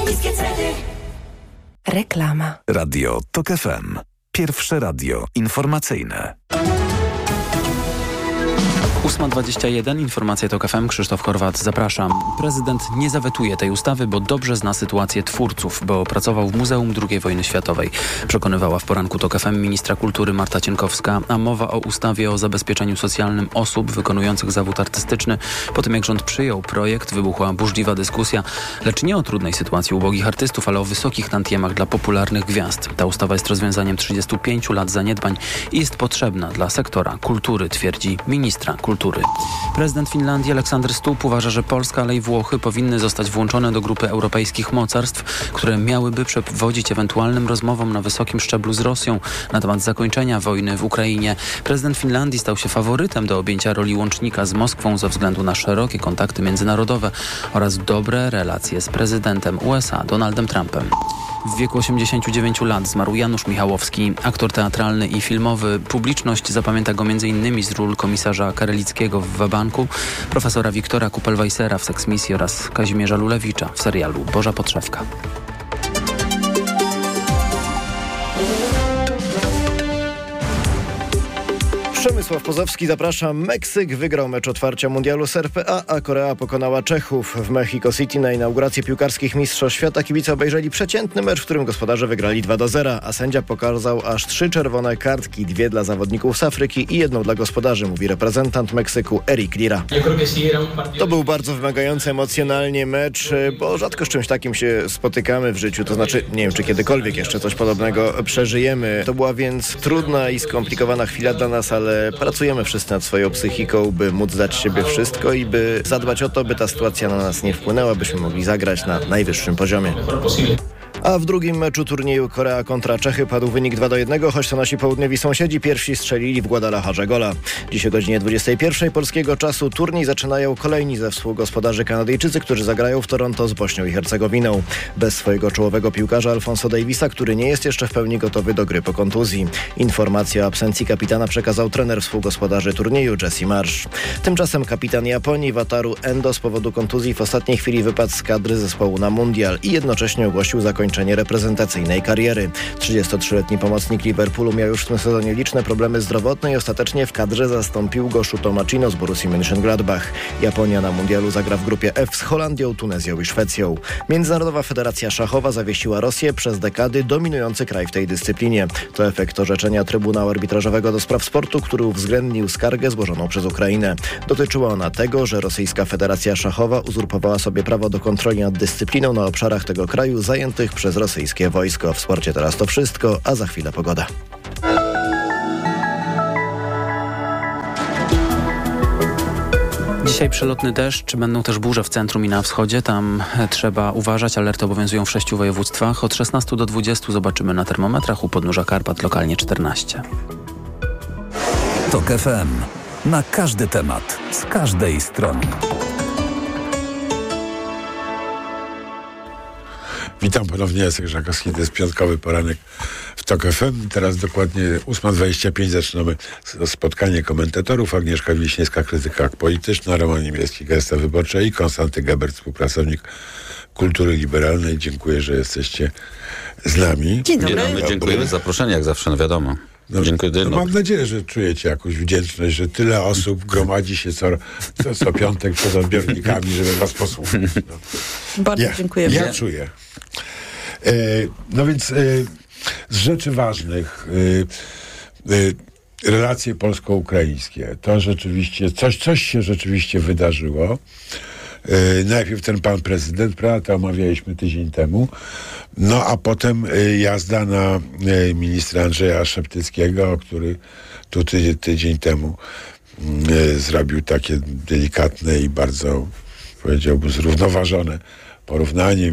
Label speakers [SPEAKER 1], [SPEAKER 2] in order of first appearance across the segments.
[SPEAKER 1] niskie ceny.
[SPEAKER 2] Reklama.
[SPEAKER 3] Radio TOK FM. Pierwsze radio informacyjne.
[SPEAKER 4] 8:21, informacje TOK FM, Krzysztof Horwat, zapraszam. Prezydent nie zawetuje tej ustawy, bo dobrze zna sytuację twórców, bo pracował w Muzeum II Wojny Światowej. Przekonywała w poranku TOK FM ministra kultury Marta Cienkowska, a mowa o ustawie o zabezpieczeniu socjalnym osób wykonujących zawód artystyczny. Po tym jak rząd przyjął projekt, wybuchła burzliwa dyskusja, lecz nie o trudnej sytuacji ubogich artystów, ale o wysokich tantiemach dla popularnych gwiazd. Ta ustawa jest rozwiązaniem 35 lat zaniedbań i jest potrzebna dla sektora kultury, twierdzi ministra kultury. Prezydent Finlandii Aleksander Stubb uważa, że Polska, ale i Włochy powinny zostać włączone do grupy europejskich mocarstw, które miałyby przewodzić ewentualnym rozmowom na wysokim szczeblu z Rosją na temat zakończenia wojny w Ukrainie. Prezydent Finlandii stał się faworytem do objęcia roli łącznika z Moskwą ze względu na szerokie kontakty międzynarodowe oraz dobre relacje z prezydentem USA Donaldem Trumpem. W wieku 89 lat zmarł Janusz Michałowski, aktor teatralny i filmowy. Publiczność zapamięta go m.in. z ról komisarza Karelickiego w Wabanku, profesora Wiktora Kupelweissera w Seksmisji oraz Kazimierza Lulewicza w serialu Boża Podszewka.
[SPEAKER 5] Przemysław Pozowski, zapraszam. Meksyk wygrał mecz otwarcia mundialu z RPA, a Korea pokonała Czechów. W Mexico City na inaugurację piłkarskich mistrzostw świata kibice obejrzeli przeciętny mecz, w którym gospodarze wygrali 2-0, a sędzia pokazał aż 3 czerwone kartki, 2 dla zawodników z Afryki i 1 dla gospodarzy, mówi reprezentant Meksyku Eric Lira. To był bardzo wymagający emocjonalnie mecz, bo rzadko z czymś takim się spotykamy w życiu, to znaczy nie wiem, czy kiedykolwiek jeszcze coś podobnego przeżyjemy. To była więc trudna i skomplikowana chwila dla nas, ale pracujemy wszyscy nad swoją psychiką, by móc dać siebie wszystko i by zadbać o to, by ta sytuacja na nas nie wpłynęła, byśmy mogli zagrać na najwyższym poziomie. A w drugim meczu turnieju Korea kontra Czechy padł wynik 2-1, choć to nasi południowi sąsiedzi pierwsi strzelili w Guadalajarze gola. Dziś o godzinie 21 polskiego czasu turniej zaczynają kolejni ze współgospodarzy Kanadyjczycy, którzy zagrają w Toronto z Bośnią i Hercegowiną. Bez swojego czołowego piłkarza Alfonso Davisa, który nie jest jeszcze w pełni gotowy do gry po kontuzji. Informację o absencji kapitana przekazał trener współgospodarzy turnieju Jesse Marsh. Tymczasem kapitan Japonii Wataru Endo z powodu kontuzji w ostatniej chwili wypadł z kadry zespołu na mundial i jednocześnie ogłosił zakończenie reprezentacyjnej kariery. 33-letni pomocnik Liverpoolu miał już w tym sezonie liczne problemy zdrowotne i ostatecznie w kadrze zastąpił go Shuto Machino z Borussii Mönchengladbach. Japonia na mundialu zagra w grupie F z Holandią, Tunezją i Szwecją. Międzynarodowa Federacja Szachowa zawiesiła Rosję, przez dekady dominujący kraj w tej dyscyplinie. To efekt orzeczenia Trybunału Arbitrażowego do Spraw Sportu, który uwzględnił skargę złożoną przez Ukrainę. Dotyczyła ona tego, że Rosyjska Federacja Szachowa uzurpowała sobie prawo do kontroli nad dyscypliną na obszarach tego kraju zajętych przez rosyjskie wojsko. W sporcie teraz to wszystko, a za chwilę pogoda.
[SPEAKER 4] Dzisiaj przelotny deszcz, będą też burze w centrum i na wschodzie. Tam trzeba uważać, alerty obowiązują w 6 województwach. Od 16 do 20 zobaczymy na termometrach, u podnóża Karpat lokalnie 14.
[SPEAKER 3] TOK FM. Na każdy temat, z każdej strony.
[SPEAKER 6] Witam ponownie, Jacek Żakowski, to jest piątkowy poranek w TOK FM. Teraz dokładnie 8:25 zaczynamy spotkanie komentatorów. Agnieszka Wiśniewska, krytyka polityczna, Roman Niemiecki, Gazeta Wyborcza i Konstanty Gebert, współpracownik Kultury Liberalnej. Dziękuję, że jesteście z nami.
[SPEAKER 7] Dzień dobry. Dziękujemy za zaproszenie, jak zawsze, no wiadomo.
[SPEAKER 6] No,
[SPEAKER 7] dziękuję.
[SPEAKER 6] No mam nadzieję, że czujecie jakąś wdzięczność, że tyle osób gromadzi się co piątek przed odbiornikami, żeby was posłuchać. No.
[SPEAKER 8] Bardzo dziękujemy.
[SPEAKER 6] Ja czuję. No więc z rzeczy ważnych relacje polsko-ukraińskie. To rzeczywiście, coś się rzeczywiście wydarzyło. Najpierw ten pan prezydent, prawda, to omawialiśmy tydzień temu, no a potem jazda na ministra Andrzeja Szeptyckiego, który tu tydzień temu zrobił takie delikatne i bardzo, powiedziałbym, zrównoważone porównanie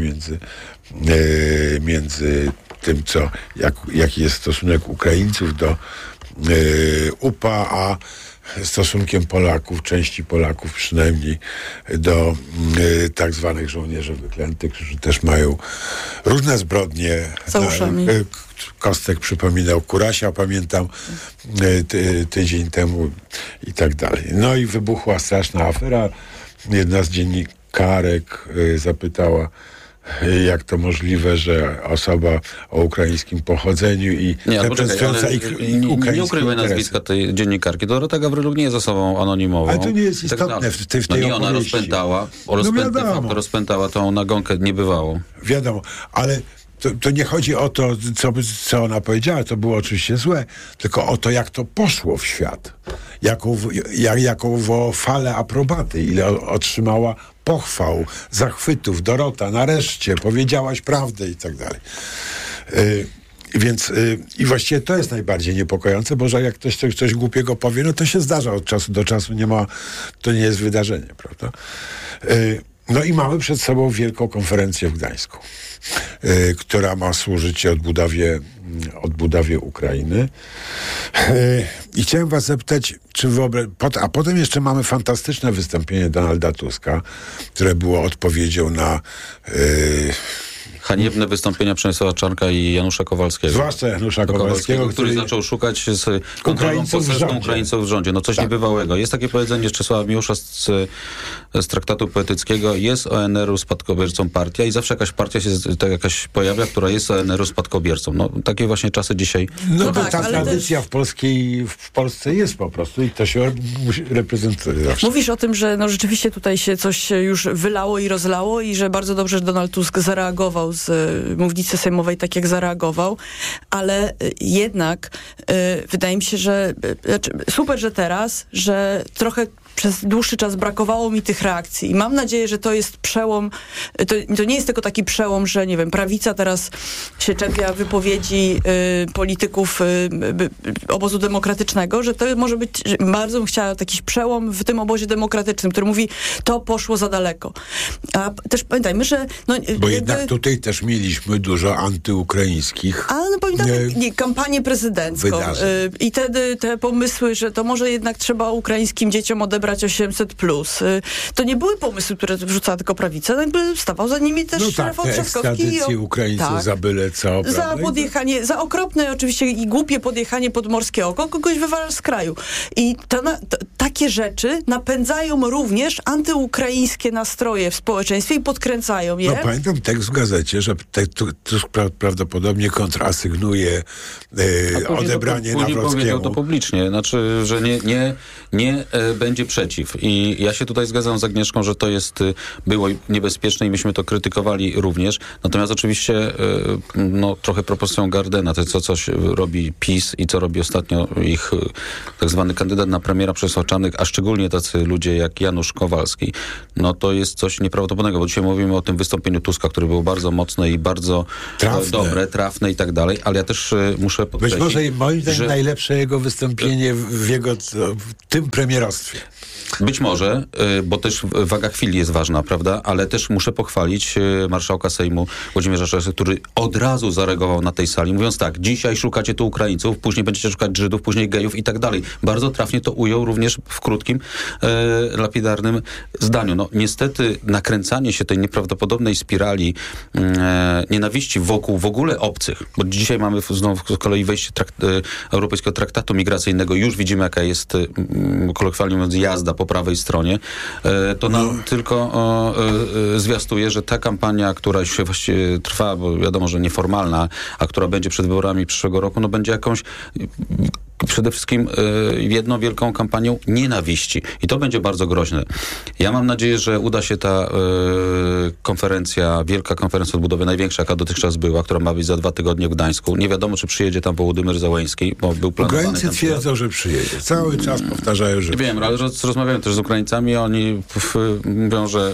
[SPEAKER 6] między tym, jaki jest stosunek Ukraińców do UPA, a stosunkiem Polaków, części Polaków przynajmniej, do tak zwanych żołnierzy wyklętych, którzy też mają różne zbrodnie.
[SPEAKER 8] Za uszami.
[SPEAKER 6] Kostek przypominał Kurasia, pamiętam, tydzień temu i tak dalej. No i wybuchła straszna afera. Jedna z dziennikarek zapytała jak to możliwe, że osoba o ukraińskim pochodzeniu i reprezentująca
[SPEAKER 7] nie ukrywaj nazwiska tej dziennikarki. Dorota Gawryluk nie jest osobą anonimową.
[SPEAKER 6] Ale to nie jest istotne w tej opowieści.
[SPEAKER 7] Ona rozpętała tą nagonkę niebywałą.
[SPEAKER 6] Wiadomo, ale to nie chodzi o to, co ona powiedziała, to było oczywiście złe, tylko o to, jak to poszło w świat. Jaką falę aprobaty, ile otrzymała pochwał, zachwytów. Dorota, nareszcie, powiedziałaś prawdę i tak dalej. Więc i właściwie to jest najbardziej niepokojące, bo że jak ktoś coś głupiego powie, no to się zdarza od czasu do czasu, to nie jest wydarzenie, prawda? No i mamy przed sobą wielką konferencję w Gdańsku, która ma służyć odbudowie Ukrainy. I chciałem was zapytać, a potem jeszcze mamy fantastyczne wystąpienie Donalda Tuska, które było odpowiedzią na
[SPEAKER 7] haniebne wystąpienia Przemysława Czarnka i Janusza Kowalskiego.
[SPEAKER 6] Zwłaszcza Janusza Kowalskiego,
[SPEAKER 7] który zaczął szukać z kontrolą poselską Ukraińców w rządzie. No coś niebywałego. Jest takie powiedzenie Czesława Miłosza z traktatu poetyckiego: jest ONR-u spadkobiercą partia i zawsze jakaś partia się jakaś pojawia, która jest ONR-u spadkobiercą. No takie właśnie czasy dzisiaj.
[SPEAKER 6] No bo ta tradycja w Polsce jest po prostu i to się reprezentuje zawsze.
[SPEAKER 8] Mówisz o tym, że no rzeczywiście tutaj się coś już wylało i rozlało i że bardzo dobrze, że Donald Tusk zareagował z mównicy sejmowej tak, jak zareagował, ale jednak wydaje mi się, że super, że teraz, że trochę przez dłuższy czas brakowało mi tych reakcji i mam nadzieję, że to jest przełom, to nie jest tylko taki przełom, że nie wiem, prawica teraz się czepia wypowiedzi polityków obozu demokratycznego, że to może być, że bardzo bym chciała jakiś przełom w tym obozie demokratycznym, który mówi, to poszło za daleko. A też pamiętajmy, że...
[SPEAKER 6] Bo jednak tutaj też mieliśmy dużo antyukraińskich
[SPEAKER 8] ale pamiętamy kampanię prezydencką i wtedy te pomysły, że to może jednak trzeba ukraińskim dzieciom odebrać 800+. To nie były pomysły, które wrzucała tylko prawica, jakby stawał za nimi też Rafał Trzaskowski.
[SPEAKER 6] Ukraińców za byle co.
[SPEAKER 8] Za podjechanie, za okropne oczywiście i głupie podjechanie pod morskie oko, kogoś wywalasz z kraju. I takie rzeczy napędzają również antyukraińskie nastroje w społeczeństwie i podkręcają je.
[SPEAKER 6] No pamiętam tekst w gazecie, że Tusk prawdopodobnie kontrasygnuje odebranie Nawrockiemu.
[SPEAKER 7] Później powiedział to publicznie, znaczy, że nie będzie przeciw. I ja się tutaj zgadzam z Agnieszką, że to było niebezpieczne i myśmy to krytykowali również. Natomiast oczywiście trochę propozycją Gardena, to coś robi PiS i co robi ostatnio ich tak zwany kandydat na premiera Przemysław Czarnek, a szczególnie tacy ludzie jak Janusz Kowalski, no to jest coś nieprawdopodobnego, bo dzisiaj mówimy o tym wystąpieniu Tuska, które było bardzo mocne i bardzo dobre, trafne i tak dalej, ale ja też muszę podkreślić,
[SPEAKER 6] być może moim zdaniem najlepsze jego wystąpienie w tym premierostwie.
[SPEAKER 7] Być może, bo też waga chwili jest ważna, prawda? Ale też muszę pochwalić marszałka Sejmu Włodzimierza Czarzastego, który od razu zareagował na tej sali, mówiąc tak: dzisiaj szukacie tu Ukraińców, później będziecie szukać Żydów, później gejów i tak dalej. Bardzo trafnie to ujął również w krótkim, lapidarnym zdaniu. No niestety nakręcanie się tej nieprawdopodobnej spirali nienawiści wokół w ogóle obcych, bo dzisiaj mamy znowu z kolei wejście Europejskiego Traktatu Migracyjnego, już widzimy, jaka jest kolokwialnie mówiąc jazda po prawej stronie, to nam tylko zwiastuje, że ta kampania, która się właściwie trwa, bo wiadomo, że nieformalna, a która będzie przed wyborami przyszłego roku, no będzie jakąś przede wszystkim jedną wielką kampanią nienawiści. I to będzie bardzo groźne. Ja mam nadzieję, że uda się ta konferencja, wielka konferencja odbudowy, największa, jaka dotychczas była, która ma być za 2 tygodnie w Gdańsku. Nie wiadomo, czy przyjedzie tam Wołodymyr Zełenski, bo był planowany.
[SPEAKER 6] Ukraińcy twierdzą, że przyjedzie. Cały czas powtarzają, że
[SPEAKER 7] wiem, ale rozmawiałem też z Ukraińcami, oni mówią, że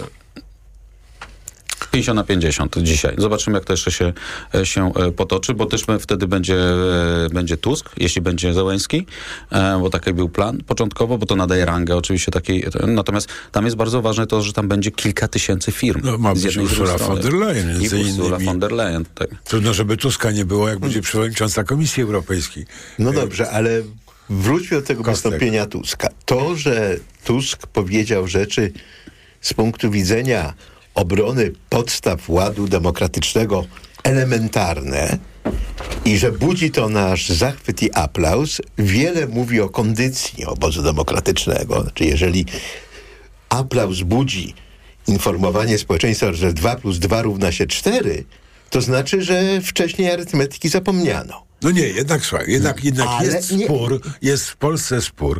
[SPEAKER 7] 50/50 dzisiaj. Zobaczymy, jak to jeszcze się potoczy, bo też wtedy będzie Tusk, jeśli będzie Zełenski, bo taki był plan początkowo, bo to nadaje rangę oczywiście takiej. Natomiast tam jest bardzo ważne to, że tam będzie kilka tysięcy firm.
[SPEAKER 6] No ma być Ursula von der Leyen.
[SPEAKER 7] Ursula von der Leyen. Tak.
[SPEAKER 6] Trudno, żeby Tuska nie było, jak będzie przewodnicząca Komisji Europejskiej.
[SPEAKER 1] No dobrze, ale wróćmy do tego wystąpienia Tuska. To, że Tusk powiedział rzeczy z punktu widzenia obrony podstaw ładu demokratycznego elementarne i że budzi to nasz zachwyt i aplauz, wiele mówi o kondycji obozu demokratycznego. Znaczy, jeżeli aplauz budzi informowanie społeczeństwa, że 2 + 2 równa się 4, to znaczy, że wcześniej arytmetyki zapomniano.
[SPEAKER 6] No nie, jednak słuchaj, jednak
[SPEAKER 1] Ale
[SPEAKER 6] jest
[SPEAKER 1] nie-
[SPEAKER 6] spór, jest w Polsce spór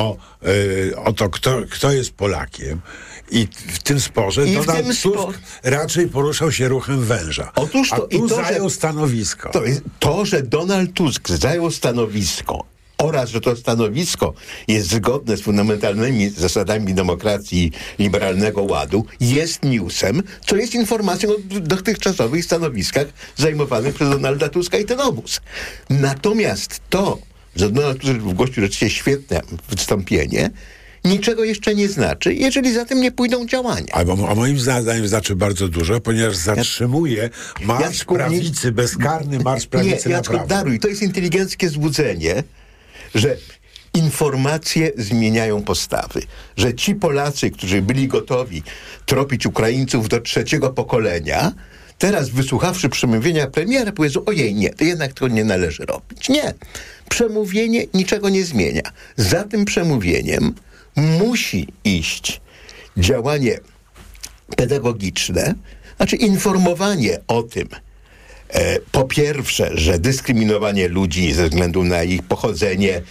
[SPEAKER 6] o to, kto jest Polakiem. I w tym sporze
[SPEAKER 1] I w
[SPEAKER 6] Donald
[SPEAKER 1] tym
[SPEAKER 6] Tusk raczej poruszał się ruchem węża.
[SPEAKER 1] Otóż
[SPEAKER 6] a
[SPEAKER 1] to- i
[SPEAKER 6] tu
[SPEAKER 1] to, że-
[SPEAKER 6] zajął stanowisko.
[SPEAKER 1] To, że Donald Tusk zajął stanowisko oraz, że to stanowisko jest zgodne z fundamentalnymi zasadami demokracji i liberalnego ładu, jest newsem, co jest informacją o dotychczasowych stanowiskach zajmowanych przez Donalda Tuska i ten obóz. Natomiast to, że Donald Tusk wygłosił rzeczywiście świetne wystąpienie, niczego jeszcze nie znaczy, jeżeli za tym nie pójdą działania.
[SPEAKER 6] A moim zdaniem znaczy bardzo dużo, ponieważ zatrzymuje marsz
[SPEAKER 1] Jacku,
[SPEAKER 6] prawicy, bezkarny marsz prawicy
[SPEAKER 1] nie,
[SPEAKER 6] na
[SPEAKER 1] Jacku,
[SPEAKER 6] prawo.
[SPEAKER 1] daruj, to jest inteligenckie złudzenie, że informacje zmieniają postawy. Że ci Polacy, którzy byli gotowi tropić Ukraińców do 3. pokolenia, teraz wysłuchawszy przemówienia premiera, powiedzą, ojej, nie, to jednak tego nie należy robić. Nie. Przemówienie niczego nie zmienia. Za tym przemówieniem musi iść działanie pedagogiczne, znaczy informowanie o tym, po pierwsze, że dyskryminowanie ludzi ze względu na ich pochodzenie,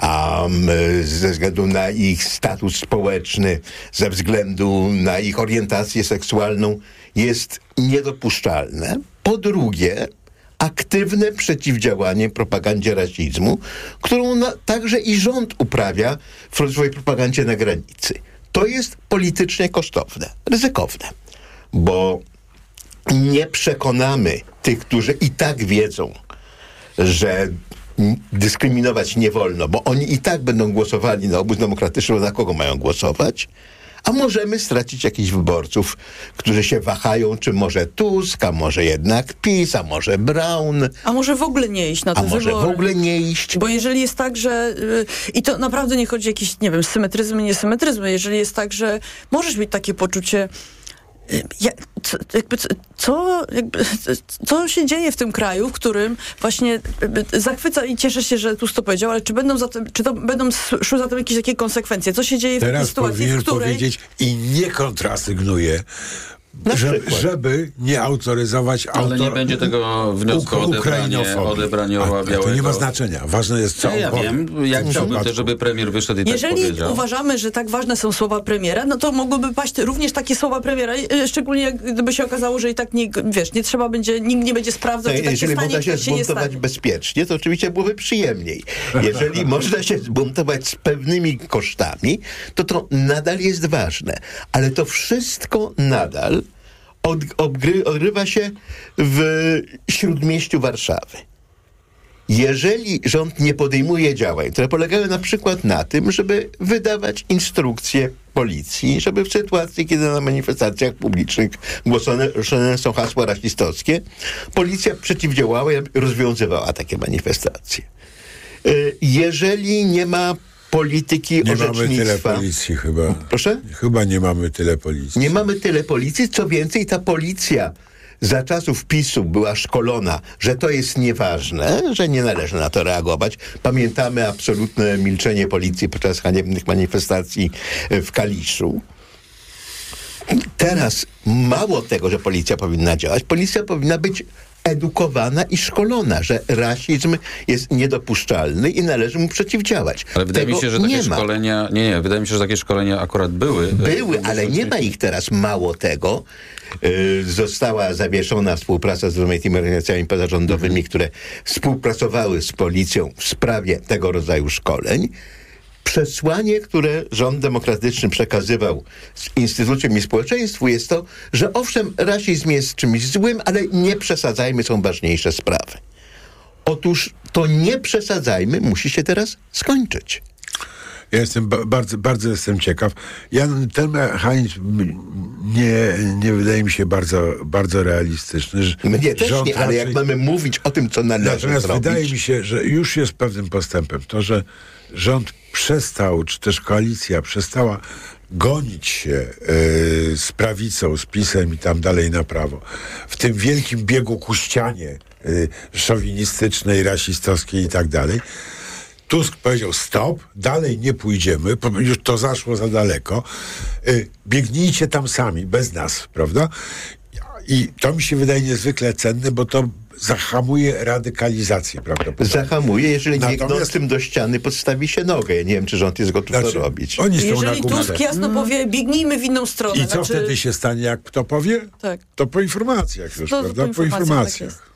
[SPEAKER 1] ze względu na ich status społeczny, ze względu na ich orientację seksualną jest niedopuszczalne. Po drugie, aktywne przeciwdziałanie propagandzie rasizmu, którą także i rząd uprawia w swojej propagandzie na granicy. To jest politycznie kosztowne, ryzykowne, bo nie przekonamy tych, którzy i tak wiedzą, że dyskryminować nie wolno, bo oni i tak będą głosowali na obóz demokratyczny, na kogo mają głosować, a możemy stracić jakichś wyborców, którzy się wahają, czy może Tusk, a może jednak PiS, a może Braun.
[SPEAKER 8] A może w ogóle nie iść na te
[SPEAKER 1] A może
[SPEAKER 8] wybory?
[SPEAKER 1] w ogóle nie iść.
[SPEAKER 8] Bo jeżeli jest tak, że... I to naprawdę nie chodzi o jakieś, nie wiem, symetryzmy, niesymetryzmy. Jeżeli jest tak, że możesz mieć takie poczucie... Co się dzieje w tym kraju, w którym właśnie zachwyca i cieszę się, że Tusk to powiedział, ale czy to będą szły za tym jakieś takie konsekwencje? Co się dzieje w tej sytuacji, w której...
[SPEAKER 6] powiedzieć i nie kontrasygnuje, żeby nie autoryzować
[SPEAKER 7] Ale nie będzie tego wniosku o odebranie Orła Białego.
[SPEAKER 6] To nie ma znaczenia. Ważne jest, co
[SPEAKER 7] Ja wiem. Ja chciałbym też, żeby premier wyszedł i
[SPEAKER 8] Jeżeli
[SPEAKER 7] tak powiedział.
[SPEAKER 8] uważamy, że tak ważne są słowa premiera, no to mogłyby paść również takie słowa premiera, szczególnie gdyby się okazało, że i tak nie trzeba będzie, nikt nie będzie sprawdzał, czy tak się
[SPEAKER 1] jeżeli
[SPEAKER 8] stanie,
[SPEAKER 1] można się
[SPEAKER 8] tak się nie
[SPEAKER 1] zbuntować
[SPEAKER 8] stanie.
[SPEAKER 1] bezpiecznie, to oczywiście byłoby przyjemniej. Jeżeli można się zbuntować z pewnymi kosztami, to nadal jest ważne. Ale to wszystko nadal odgrywa się w śródmieściu Warszawy. Jeżeli rząd nie podejmuje działań, które polegają na przykład na tym, żeby wydawać instrukcje policji, żeby w sytuacji, kiedy na manifestacjach publicznych głoszone są hasła rasistowskie, policja przeciwdziałała i rozwiązywała takie manifestacje. Jeżeli nie ma polityki orzecznictwa...
[SPEAKER 6] Nie mamy tyle policji chyba.
[SPEAKER 1] Proszę?
[SPEAKER 6] Chyba nie mamy tyle policji.
[SPEAKER 1] Nie mamy tyle policji, co więcej, ta policja za czasów PiS-u była szkolona, że to jest nieważne, że nie należy na to reagować. Pamiętamy absolutne milczenie policji podczas haniebnych manifestacji w Kaliszu. Teraz mało tego, że policja powinna działać, policja powinna być edukowana i szkolona, że rasizm jest niedopuszczalny i należy mu przeciwdziałać.
[SPEAKER 7] Ale wydaje mi się, że takie szkolenia... Nie, wydaje mi się, że takie szkolenia akurat były.
[SPEAKER 1] Ale nie ma ich teraz. Mało tego. Została zawieszona współpraca z dwoma tymi organizacjami pozarządowymi, które współpracowały z policją w sprawie tego rodzaju szkoleń. Przesłanie, które rząd demokratyczny przekazywał z instytucjom i społeczeństwu, jest to, że owszem, rasizm jest czymś złym, ale nie przesadzajmy, są ważniejsze sprawy. Otóż to nie przesadzajmy musi się teraz skończyć.
[SPEAKER 6] Ja jestem bardzo jestem ciekaw. Ten mechanizm nie wydaje mi się bardzo realistyczny.
[SPEAKER 1] Mnie też nie, ale jak mamy mówić o tym, co należy
[SPEAKER 6] natomiast
[SPEAKER 1] zrobić...
[SPEAKER 6] wydaje mi się, że już jest pewnym postępem. To, że rząd przestał, czy też koalicja przestała gonić się z prawicą, z PiS-em i tam dalej na prawo. W tym wielkim biegu ku ścianie szowinistycznej, rasistowskiej i tak dalej. Tusk powiedział stop, dalej nie pójdziemy, już to zaszło za daleko, biegnijcie tam sami, bez nas, prawda? I to mi się wydaje niezwykle cenne, bo to zahamuje radykalizację prawdopodobnie.
[SPEAKER 1] Zahamuje, jeżeli biegnąc tym do ściany podstawi się nogę. Ja nie wiem, czy rząd jest gotów to robić.
[SPEAKER 8] Jeżeli Tusk jasno powie, biegnijmy w inną stronę.
[SPEAKER 6] I co wtedy się stanie, jak to powie?
[SPEAKER 8] Tak.
[SPEAKER 6] To po informacjach już, prawda? Po informacjach.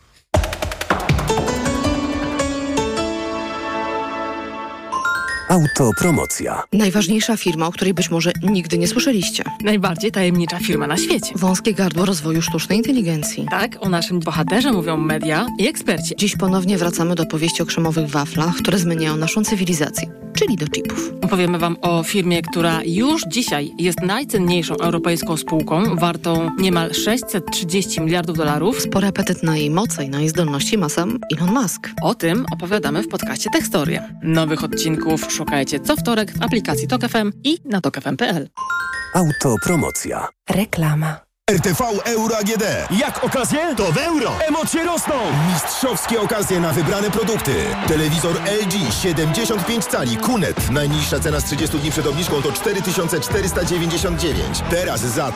[SPEAKER 3] Autopromocja.
[SPEAKER 2] Najważniejsza firma, o której być może nigdy nie słyszeliście.
[SPEAKER 9] Najbardziej tajemnicza firma na świecie.
[SPEAKER 2] Wąskie gardło rozwoju sztucznej inteligencji.
[SPEAKER 9] Tak, o naszym bohaterze mówią media i eksperci.
[SPEAKER 2] Dziś ponownie wracamy do opowieści o krzemowych waflach, które zmieniają naszą cywilizację, czyli do chipów.
[SPEAKER 9] Opowiemy wam o firmie, która już dzisiaj jest najcenniejszą europejską spółką, wartą niemal 630 miliardów dolarów.
[SPEAKER 2] Spory apetyt na jej moce i na jej zdolności ma sam Elon Musk.
[SPEAKER 9] O tym opowiadamy w podcaście Techstorie. Nowych odcinków szukajcie co wtorek w aplikacji Tok FM i na tokfm.pl.
[SPEAKER 3] Autopromocja.
[SPEAKER 2] Reklama.
[SPEAKER 10] RTV Euro AGD.
[SPEAKER 11] Jak okazje?
[SPEAKER 10] To w euro.
[SPEAKER 11] Emocje rosną!
[SPEAKER 10] Mistrzowskie okazje na wybrane produkty. Telewizor LG 75 cali QNET. Najniższa cena z 30 dni przed obniżką to 4499. Teraz za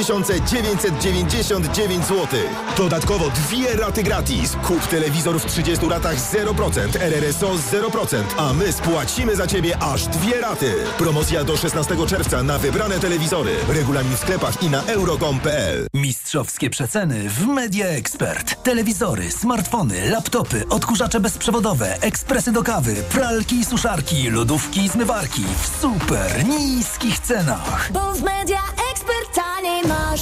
[SPEAKER 10] 3999 zł. Dodatkowo 2 raty gratis. Kup telewizor w 30 ratach 0%, RRSO 0%, a my spłacimy za Ciebie aż 2 raty. Promocja do 16 czerwca na wybrane telewizory. Regulamin w sklepach i na euro.com.pl.
[SPEAKER 11] Mistrzowskie przeceny w Media Expert. Telewizory, smartfony, laptopy, odkurzacze bezprzewodowe, ekspresy do kawy, pralki i suszarki, lodówki i zmywarki w super niskich cenach.
[SPEAKER 12] Bo w Media Expert taniej masz.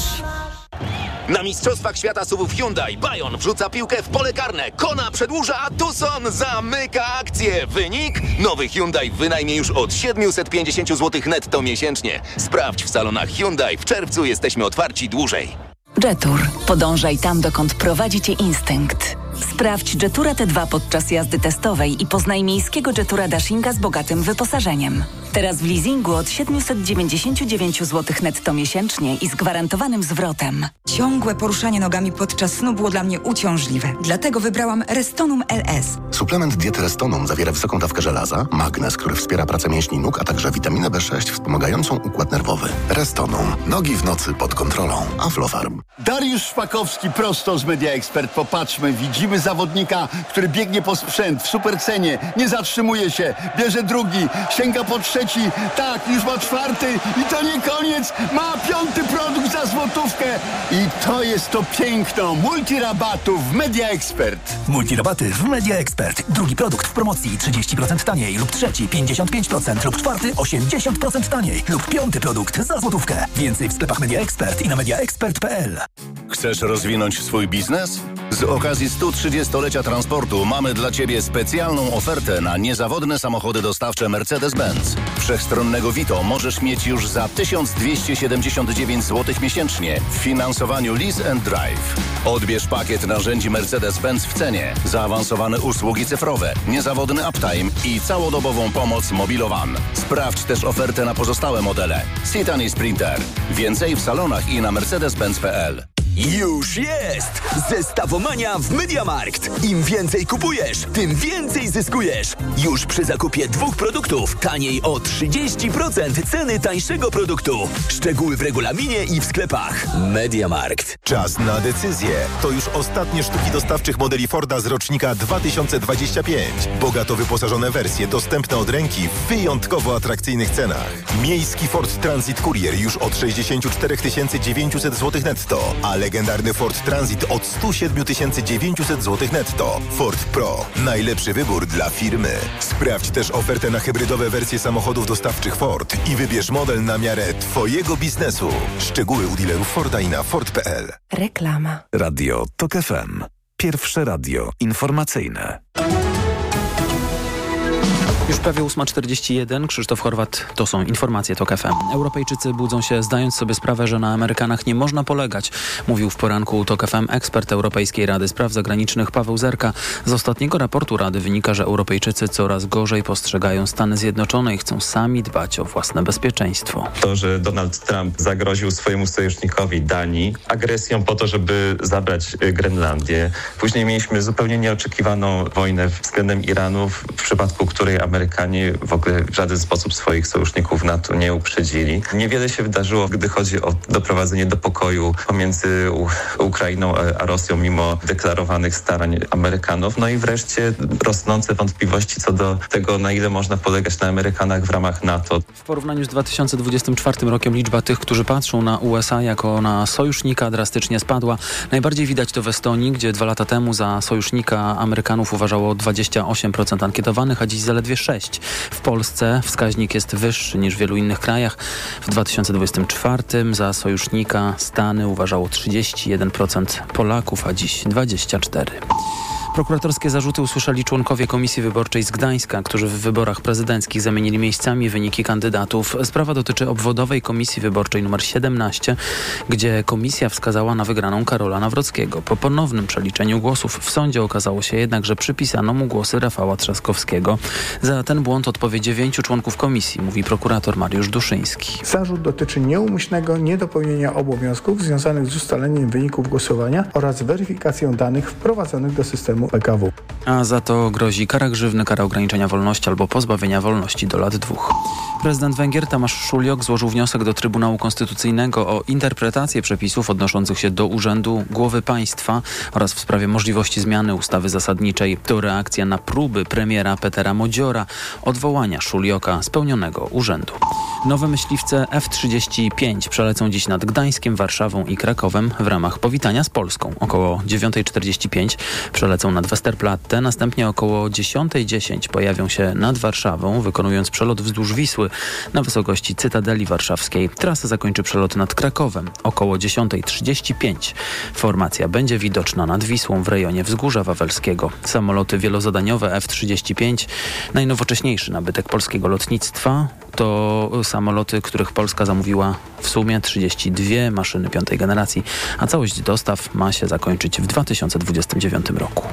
[SPEAKER 13] Na Mistrzostwach Świata SUV-ów Hyundai Bayon wrzuca piłkę w pole karne. Kona przedłuża, a Tucson zamyka akcję. Wynik? Nowy Hyundai w wynajmie już od 750 zł netto miesięcznie. Sprawdź w salonach Hyundai. W czerwcu jesteśmy otwarci dłużej.
[SPEAKER 14] Jetour. Podążaj tam, dokąd prowadzi Cię instynkt. Sprawdź Jetura T2 podczas jazdy testowej i poznaj miejskiego Jetura Dashinga z bogatym wyposażeniem. Teraz w leasingu od 799 zł netto miesięcznie i z gwarantowanym zwrotem.
[SPEAKER 15] Ciągłe poruszanie nogami podczas snu było dla mnie uciążliwe. Dlatego wybrałam Restonum LS.
[SPEAKER 16] Suplement diety Restonum zawiera wysoką dawkę żelaza, magnez, który wspiera pracę mięśni nóg, a także witaminę B6 wspomagającą układ nerwowy. Restonum. Nogi w nocy pod kontrolą. Aflofarm.
[SPEAKER 17] Dariusz Szpakowski prosto z Media Expert. Popatrzmy, widzimy zawodnika, który biegnie po sprzęt w supercenie. Nie zatrzymuje się. Bierze drugi. Sięga po trzeci. Tak, już ma czwarty. I to nie koniec. Ma 5. produkt za złotówkę. I to jest to piękno multirabatów w Media Expert.
[SPEAKER 11] Multirabaty w Media Expert. Drugi produkt w promocji 30% taniej lub trzeci 55% lub czwarty 80% taniej lub 5. produkt za złotówkę. Więcej w sklepach Media Expert i na mediaexpert.pl.
[SPEAKER 10] Chcesz rozwinąć swój biznes? Z okazji 130-lecia transportu mamy dla Ciebie specjalną ofertę na niezawodne samochody dostawcze Mercedes-Benz. Wszechstronnego Vito możesz mieć już za 1279 zł miesięcznie w finansowaniu Lease and Drive. Odbierz pakiet narzędzi Mercedes-Benz w cenie, zaawansowane usługi cyfrowe, niezawodny uptime i całodobową pomoc Mobilowan. Sprawdź też ofertę na pozostałe modele. Citan i Sprinter. Więcej w salonach i na mercedes-benz.pl.
[SPEAKER 11] Już jest! Zestawomania w MediaMarkt. Im więcej kupujesz, tym więcej zyskujesz. Już przy zakupie 2 produktów taniej o 30% ceny tańszego produktu. Szczegóły w regulaminie i w sklepach. MediaMarkt.
[SPEAKER 10] Czas na decyzję. To już ostatnie sztuki dostawczych modeli Forda z rocznika 2025. Bogato wyposażone wersje dostępne od ręki w wyjątkowo atrakcyjnych cenach. Miejski Ford Transit Courier już od 64 900 zł netto, a legendarny Ford Transit od 107 900 zł netto. Ford Pro. Najlepszy wybór dla firmy. Sprawdź też ofertę na hybrydowe wersje samochodów dostawczych Ford i wybierz model na miarę Twojego biznesu. Szczegóły u dealerów Forda i na Ford.pl.
[SPEAKER 2] Reklama.
[SPEAKER 3] Radio Tok FM. Pierwsze radio informacyjne.
[SPEAKER 4] Już prawie 8:41. Krzysztof Horwat, to są informacje TOK FM. Europejczycy budzą się, zdając sobie sprawę, że na Amerykanach nie można polegać. Mówił w poranku TOK FM ekspert Europejskiej Rady Spraw Zagranicznych Paweł Zerka. Z ostatniego raportu Rady wynika, że Europejczycy coraz gorzej postrzegają Stany Zjednoczone i chcą sami dbać o własne bezpieczeństwo.
[SPEAKER 18] To, że Donald Trump zagroził swojemu sojusznikowi Danii agresją po to, żeby zabrać Grenlandię. Później mieliśmy zupełnie nieoczekiwaną wojnę względem Iranu, w przypadku której Amerykanie Amerykanie w ogóle w żaden sposób swoich sojuszników w NATO nie uprzedzili. Niewiele się wydarzyło, gdy chodzi o doprowadzenie do pokoju pomiędzy Ukrainą a Rosją, mimo deklarowanych starań Amerykanów. No i wreszcie rosnące wątpliwości co do tego, na ile można polegać na Amerykanach w ramach NATO.
[SPEAKER 4] W porównaniu z 2024 rokiem liczba tych, którzy patrzą na USA jako na sojusznika, drastycznie spadła. Najbardziej widać to w Estonii, gdzie 2 lata temu za sojusznika Amerykanów uważało 28% ankietowanych, a dziś zaledwie 6%. W Polsce wskaźnik jest wyższy niż w wielu innych krajach. W 2024 za sojusznika Stany uważało 31% Polaków, a dziś 24%. Prokuratorskie zarzuty usłyszeli członkowie Komisji Wyborczej z Gdańska, którzy w wyborach prezydenckich zamienili miejscami wyniki kandydatów. Sprawa dotyczy obwodowej Komisji Wyborczej nr 17, gdzie komisja wskazała na wygraną Karola Nawrockiego. Po ponownym przeliczeniu głosów w sądzie okazało się jednak, że przypisano mu głosy Rafała Trzaskowskiego. Za ten błąd odpowie 9 członków komisji, mówi prokurator Mariusz Duszyński.
[SPEAKER 19] Zarzut dotyczy nieumyślnego niedopełnienia obowiązków związanych z ustaleniem wyników głosowania oraz weryfikacją danych wprowadzonych do systemu PKW.
[SPEAKER 4] A za to grozi kara grzywny, kara ograniczenia wolności albo pozbawienia wolności do lat 2. Prezydent Węgier Tamás Szuliok złożył wniosek do Trybunału Konstytucyjnego o interpretację przepisów odnoszących się do urzędu głowy państwa oraz w sprawie możliwości zmiany ustawy zasadniczej. To reakcja na próby premiera Petera Modziora odwołania Szulioka z pełnionego urzędu. Nowe myśliwce F-35 przelecą dziś nad Gdańskiem, Warszawą i Krakowem w ramach powitania z Polską. Około 9:45 przelecą nad Westerplatte, następnie około 10:10 pojawią się nad Warszawą, wykonując przelot wzdłuż Wisły na wysokości Cytadeli Warszawskiej. Trasę zakończy przelot nad Krakowem. Około 10:35 formacja będzie widoczna nad Wisłą w rejonie Wzgórza Wawelskiego. Samoloty wielozadaniowe F-35, najnowocześniejszy nabytek polskiego lotnictwa, to samoloty, których Polska zamówiła w sumie 32 maszyny 5. generacji, a całość dostaw ma się zakończyć w 2029 roku.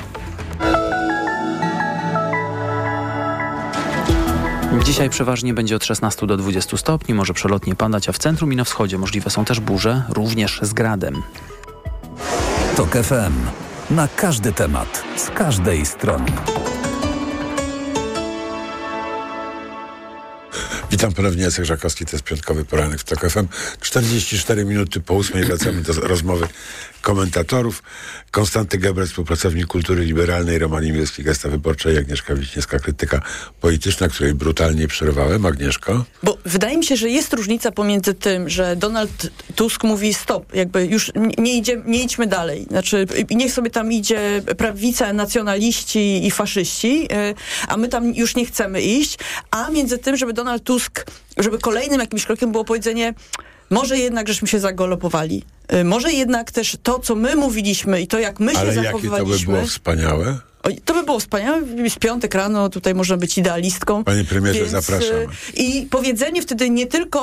[SPEAKER 4] Dzisiaj przeważnie będzie od 16 do 20 stopni, może przelotnie padać, a w centrum i na wschodzie możliwe są też burze, również z gradem.
[SPEAKER 3] TOK FM. Na każdy temat, z każdej strony.
[SPEAKER 6] Witam ponownie, Jacek Żakowski, to jest piątkowy poranek w TOK FM. 44 minuty po 8 wracamy do rozmowy komentatorów. Konstanty Geber, współpracownik Kultury Liberalnej, Roman Imielski, Gesta Wyborcza i Agnieszka Wiśniewska, krytyka polityczna, której brutalnie przerwałem. Agnieszko?
[SPEAKER 8] Bo wydaje mi się, że jest różnica pomiędzy tym, że Donald Tusk mówi stop, jakby już nie idźmy dalej. Znaczy, niech sobie tam idzie prawica, nacjonaliści i faszyści, a my tam już nie chcemy iść. A między tym, żeby Donald Tusk, żeby kolejnym jakimś krokiem było powiedzenie, może jednak żeśmy się zagalopowali. Może jednak też to, co my mówiliśmy i to, jak my się zachowywaliśmy...
[SPEAKER 6] Ale jakie to by było wspaniałe?
[SPEAKER 8] To by było wspaniałe. Jest piątek rano, tutaj można być idealistką.
[SPEAKER 6] Panie premierze, zapraszamy.
[SPEAKER 8] I powiedzenie wtedy nie tylko